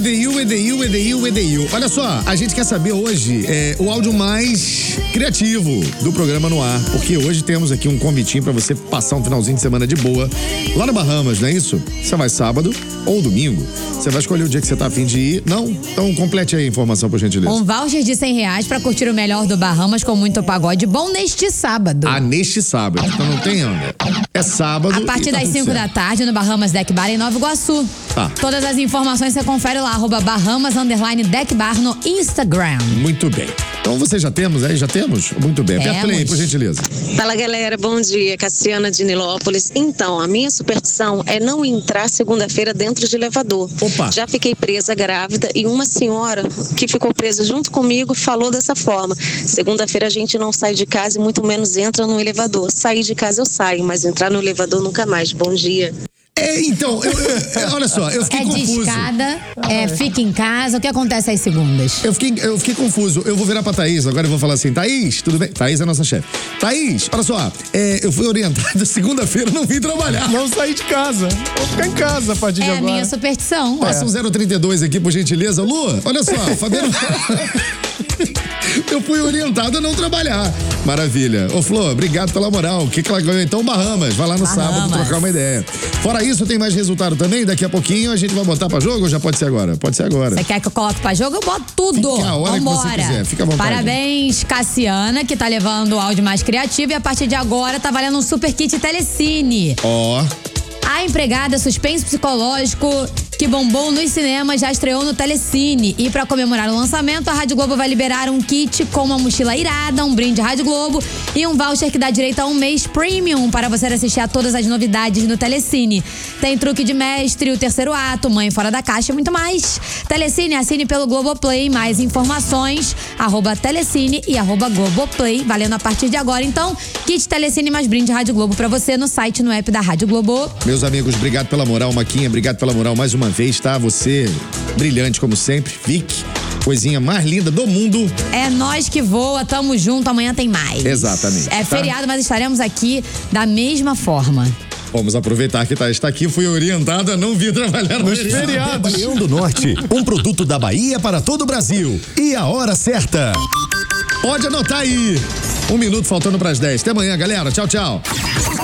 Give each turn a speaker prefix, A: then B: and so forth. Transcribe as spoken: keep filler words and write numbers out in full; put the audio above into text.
A: Edeil, Edeil, Edeil, Edeil. Olha só, a gente quer saber hoje é, o áudio mais criativo do programa no ar, porque hoje temos aqui um convitinho pra você passar um finalzinho de semana de boa lá no Bahamas, não é isso? Você vai sábado ou domingo. Você vai escolher o dia que você tá a fim de ir. Não? Então complete aí a informação, por gentileza.
B: Um voucher de cem reais pra curtir o melhor do Bahamas com muito pagode bom neste sábado.
A: Ah, neste sábado. Então não tem onda. É sábado.
B: A partir
A: tá
B: das cinco da tarde no Bahamas Deck Bar em Nova Iguaçu.
A: Tá.
B: Todas as informações você confere lá, arroba Bahamas underline Deck Bar no Instagram.
A: Muito bem. Então você já temos aí? Já temos? Muito bem. Aperta play aí, por gentileza.
C: Fala, galera. Bom dia. Cassiana de Nilópolis. Então, a minha superstição é não entrar segunda-feira dentro de elevador.
A: Opa.
C: Já fiquei presa grávida e uma senhora que ficou presa junto comigo falou dessa forma: segunda-feira a gente não sai de casa e muito menos entra no elevador. Sair de casa eu saio, mas entrar no elevador nunca mais. Bom dia.
A: É, então, eu, eu, olha só, eu fiquei
B: é
A: confuso.
B: É discada, é fica em casa. O que acontece às segundas?
A: Eu fiquei, eu fiquei confuso. Eu vou virar pra Thaís, agora eu vou falar assim: Thaís, tudo bem? Thaís é a nossa chefe. Thaís, olha só, é, eu fui orientado, segunda-feira eu não vim trabalhar.
D: Não sair de casa. Vou ficar em casa a partir de
B: É a
D: agora.
B: minha superstição.
A: Passa um zero trinta e dois aqui, por gentileza. Lu, olha só, Fabiano. Eu fui orientado a não trabalhar. Maravilha. Ô, Flor, obrigado pela moral. O que que ela ganhou? Então, Bahamas. Vai lá no
B: Bahamas.
A: sábado trocar uma ideia. Fora isso, tem mais resultado também? Daqui a pouquinho a gente vai botar pra jogo ou já pode ser agora? Pode ser agora.
B: Você quer que eu coloque pra jogo? Eu boto tudo.
A: Fica a hora
B: Vambora.
A: que você quiser. Fica à vontade.
B: Parabéns, Cassiana, que tá levando o áudio mais criativo. E a partir de agora tá valendo um super kit Telecine.
A: Ó.
B: A empregada suspense psicológico que bombou nos cinemas já estreou no Telecine. E para comemorar o lançamento, a Rádio Globo vai liberar um kit com uma mochila irada, um brinde Rádio Globo e um voucher que dá direito a um mês premium para você assistir a todas as novidades no Telecine. Tem truque de mestre, o terceiro ato, Mãe Fora da Caixa e muito mais. Telecine, assine pelo Globoplay. Mais informações, arroba Telecine e arroba Globoplay, valendo a partir de agora. Então, kit Telecine mais brinde Rádio Globo para você no site, no app da Rádio Globo.
A: Meus amigos, obrigado pela moral, Maquinha, obrigado pela moral mais uma vez, tá? Você, brilhante como sempre. Vic, coisinha mais linda do mundo.
B: É nós que voa, tamo junto, amanhã tem mais.
A: Exatamente.
B: É
A: tá?
B: feriado, mas estaremos aqui da mesma forma.
A: Vamos aproveitar que tá, está aqui, fui orientado a não vir trabalhar nos feriados.
E: Baião do Norte, um produto da Bahia para todo o Brasil. E a hora certa.
A: Pode anotar aí. Um minuto faltando pras dez. Até amanhã, galera. Tchau, tchau.